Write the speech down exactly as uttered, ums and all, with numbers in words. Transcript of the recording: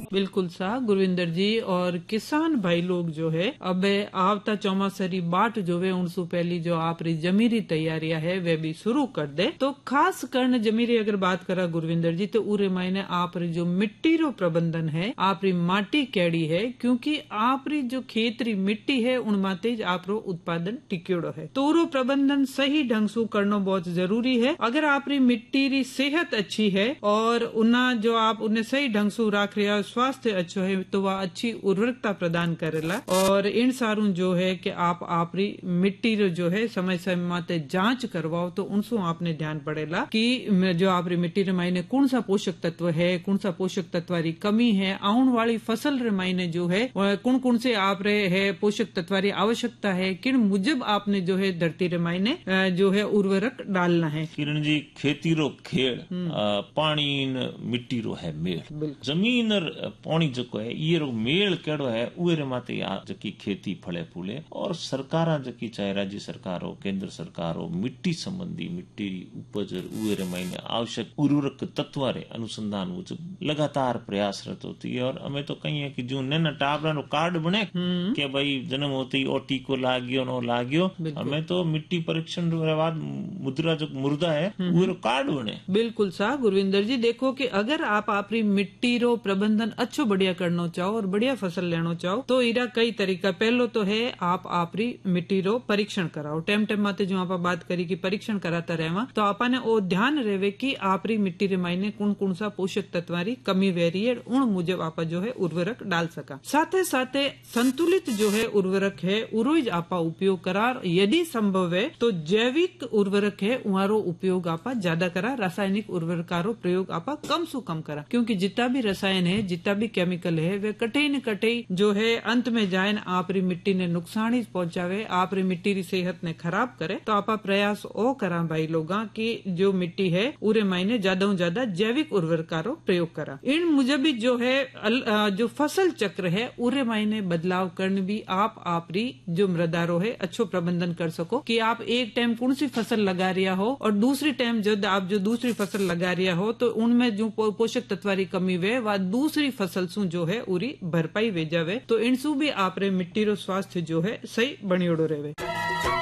बिल्कुल सा गुरविंदर जी। और किसान भाई लोग जो है अब आवता चौमासरी बाट जो है उनसे पहली जो आप जमीरी तैयारियां है वे भी शुरू कर दे। तो खास कर जमीरी अगर बात करा गुरविंदर जी तो उरे मायने आप जो मिट्टी रो प्रबंधन है आप माटी कैडी है, क्योंकि आप जो खेतरी मिट्टी है उन माते आप रो उत्पादन टिक्योड़ो है। तो उरो प्रबंधन सही ढंग से करना बहुत जरूरी है। अगर आप मिट्टी री सेहत अच्छी है और उन्ना जो आप उन्हें सही ढंग से राख रहा स्वास्थ्य अच्छो है तो वह अच्छी उर्वरकता प्रदान करेला। और इन सारू जो है कि आप आपरी मिट्टी रो जो है समय समय माते जांच करवाओ तो उनसो आपने ध्यान पड़ेला कि जो आपरी मिट्टी रे मायने कौन सा पोषक तत्व है, कौन सा पोषक तत्व री कमी है, आउन वाली फसल रे मायने जो है कौन कौन से आप रे है पोषक तत्व री आवश्यकता है, किन मुजब आपने जो है धरती रे मायने जो है उर्वरक डालना है। किरण जी खेती रो खेड़ पानी मिट्टी रो है मेल, जमीन पानी जो है ये रो मेल केड़ो है उए रे माते जकी खेती फले फूले। और सरकारा जकी चाहे राज्य सरकार हो केंद्र सरकार हो मिट्टी संबंधी मिट्टी उपज उए रे मायने आवश्यक उर्वरक तत्व रे अनुसंधान मुजब लगातार प्रयासरत होती है। और हमें तो कही है कि जो नैना टाबरा नो कार्ड बने के भाई जन्म होते ही ओ टीको लाग्यो नो लाग्यो, हमें तो मिट्टी परीक्षण रे बाद मुद्रा जो मुर्दा है वो कार्ड बने। बिल्कुल सा गुरविंदर जी। देखो कि अगर आप आपरी मिट्टी रो प्रबंधन अच्छो बढ़िया करना चाहो और बढ़िया फसल लेना चाहो तो इरा कई तरीका। पहलो तो है आप आपरी मिट्टी रो परीक्षण कराओ। टेम टेम माते जो आप बात करी कि परीक्षण कराता रहवा तो आपने ओ ध्यान रहे कि आपरी मिट्टी रे मायने कौन कौन सा पोषक तत्वारी कमी वेरी है उन मुजब आप जो है उर्वरक डाल सका। साथे साथे संतुलित जो है उर्वरक है उरोज आपा उपयोग करार। यदि संभव है तो जैविक उर्वरक है उहारो उपयोग आपा ज्यादा करा, रासायनिक उर्वरकारो प्रयोग आपा कम सु कम करा। क्योंकि जितना भी रसायन है जितना भी केमिकल है वे कटे न कटे जो है अंत में जाए आपरी मिट्टी ने नुकसान ही पहुंचावे, आपरी मिट्टी की सेहत ने खराब करे। तो आपा प्रयास ओ करा भाई लोगा कि जो मिट्टी है उरे मायने ज्यादा ज्यादा जैविक उर्वरकारो प्रयोग करा। इन मुजब भी जो है जो फसल चक्र है उरे मायने बदलाव करने भी आप आपरी जो मृदारो है अच्छो प्रबंधन कर सको कि आप एक टाइम कौन सी फसल लगा रिया हो और दूसरी टाइम जब आप जो दूसरी फसल लगा रिया हो तो उनमें जो पोषक तत्वारी कमी वे व दूसरी फसल सु जो है उरी भरपाई वे जावे। तो इनसु भी आपरे मिट्टी रो स्वास्थ्य जो है सही बनियोड़ो रहे।